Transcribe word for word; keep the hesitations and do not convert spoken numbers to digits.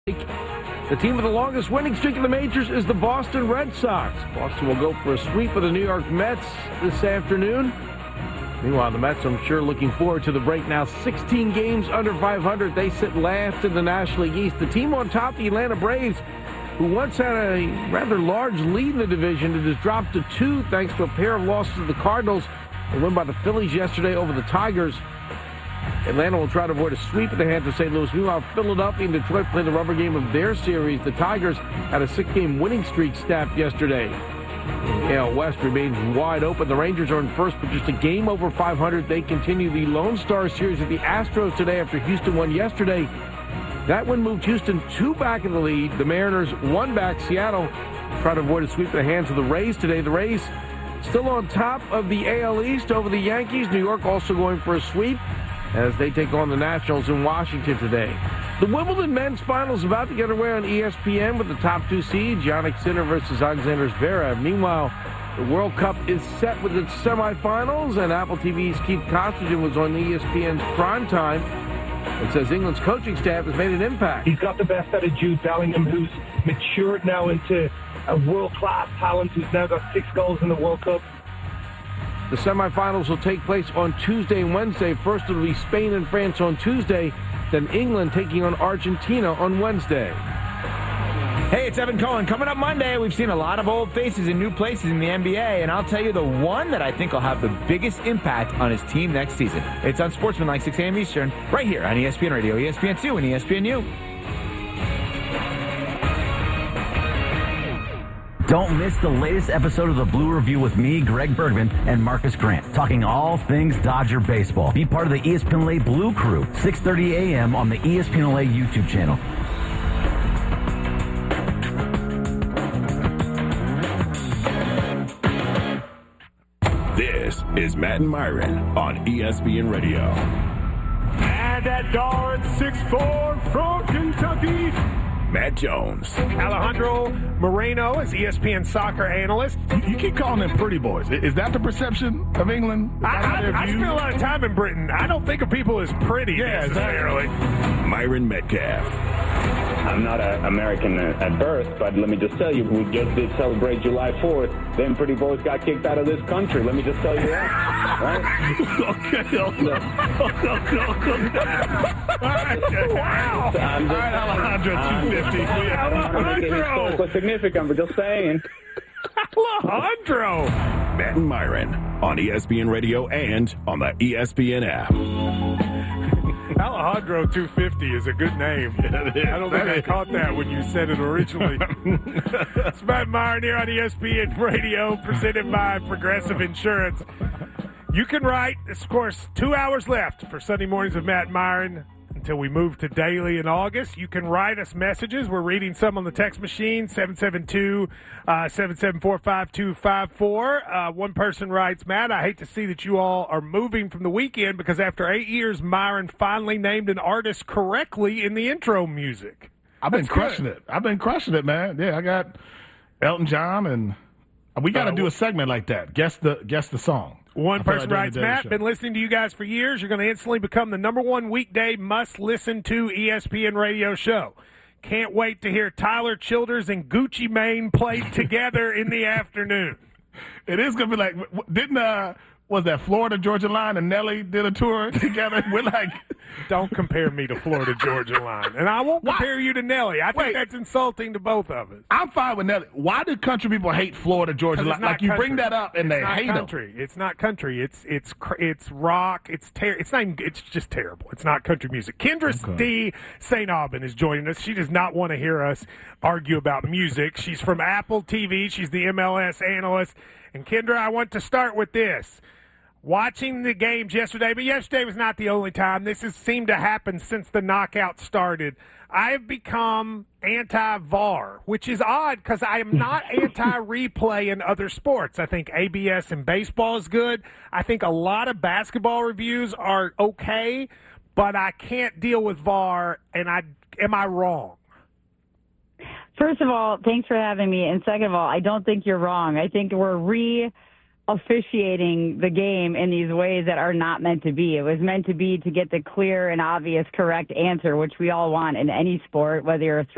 The team with the longest winning streak in the majors is the Boston Red Sox. Boston will go for a sweep of the New York Mets this afternoon. Meanwhile, the Mets, I'm sure, looking forward to the break now. sixteen games under five hundred. They sit last in the National League East. The team on top, the Atlanta Braves, who once had a rather large lead in the division, it has dropped to two thanks to a pair of losses to the Cardinals. A win by the Phillies yesterday over the Tigers. Atlanta will try to avoid a sweep at the hands of Saint Louis. Meanwhile, Philadelphia and Detroit play the rubber game of their series. The Tigers had a six-game winning streak snapped yesterday. The A L West remains wide open. The Rangers are in first, but just a game over five hundred. They continue the Lone Star Series with the Astros today after Houston won yesterday. That win moved Houston two back in the lead. The Mariners one back. Seattle try to avoid a sweep at the hands of the Rays today. The Rays still on top of the A L East over the Yankees. New York also going for a sweep as they take on the Nationals in Washington today. The Wimbledon men's finals about to get underway on E S P N with the top two seeds, Jannik Sinner versus Alexander Zverev. Meanwhile, the World Cup is set with its semifinals, and Apple T V's Keith Costigan was on E S P N's Primetime and says England's coaching staff has made an impact. He's got the best out of Jude Bellingham, who's matured now into a world-class talent, who's now got six goals in the World Cup. The semifinals will take place on Tuesday and Wednesday. First it will be Spain and France on Tuesday, then England taking on Argentina on Wednesday. Hey, it's Evan Cohen. Coming up Monday, we've seen a lot of old faces in new places in the N B A, and I'll tell you the one that I think will have the biggest impact on his team next season. It's on Sportsmanlike, six a.m. Eastern, right here on E S P N Radio, E S P N two, and E S P N U. Don't miss the latest episode of the Blue Review with me, Greg Bergman, and Marcus Grant, talking all things Dodger baseball. Be part of the E S P N L A Blue Crew, six thirty a.m. on the E S P N L A YouTube channel. This is Matt and Myron on E S P N Radio. And that guard, six foot four from Kentucky, Matt Jones. Alejandro Moreno is E S P N soccer analyst. You keep calling them pretty boys. Is that the perception of England? I, I, I spent a lot of time in Britain. I don't think of people as pretty yeah, necessarily. Myron Metcalf. I'm not an American at birth, but let me just tell you, we just did celebrate July fourth. Them pretty boys got kicked out of this country. Let me just tell you that. Right? okay, okay. Wow. I'm just, All right, Alejandro, two fifty. Alejandro. Historical significant, but just saying. Alejandro. Matt and Myron on E S P N Radio and on the E S P N app. Alejandro two fifty is a good name. I don't think I caught that when you said it originally. It's Matt Myron here on E S P N Radio, presented by Progressive Insurance. You can write, of course, two hours left for Sunday mornings with Matt Myron until we move to daily in August. You can write us messages. We're reading some on the text machine, seven seven two, seven seven four, five two five four. Uh, one person writes, Matt, I hate to see that you all are moving from the weekend because after eight years, Myron finally named an artist correctly in the intro music. I've been That's crushing good. it. I've been crushing it, man. Yeah, I got Elton John, and we got to Uh, do a segment like that. Guess the guess the song. One I feel person like writes, doing the Daily Matt, Show. been listening to you guys for years. You're going to instantly become the number one weekday must-listen-to E S P N radio show. Can't wait to hear Tyler Childers and Gucci Mane play together in the afternoon. It is going to be like, didn't, uh, was that Florida Georgia Line and Nelly did a tour together? We're like, don't compare me to Florida Georgia Line. And I won't compare you to Nelly. I think Wait. that's insulting to both of us. I'm fine with Nelly. Why do country people hate Florida Georgia Line? Like, you bring that up and it's they not hate country. It's not country. It's it's cr- it's rock. It's ter- It's not. Even, it's just terrible. It's not country music. Kendra Okay. D. Saint Aubin is joining us. She does not want to hear us argue about music. She's from Apple T V. She's the M L S analyst. And Kendra, I want to start with this. Watching the games yesterday, but yesterday was not the only time. This has seemed to happen since the knockout started. I have become anti-V A R, which is odd because I am not anti-replay in other sports. I think A B S in baseball is good. I think a lot of basketball reviews are okay, but I can't deal with V A R, and I am I wrong? First of all, thanks for having me. And second of all, I don't think you're wrong. I think we're re- officiating the game in these ways that are not meant to be. It was meant to be to get the clear and obvious correct answer, which we all want in any sport, whether you're a